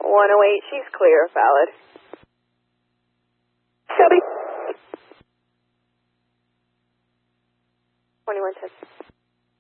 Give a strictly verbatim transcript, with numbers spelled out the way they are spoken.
one oh eight, she's clear, valid. Shelby. twenty-one ten.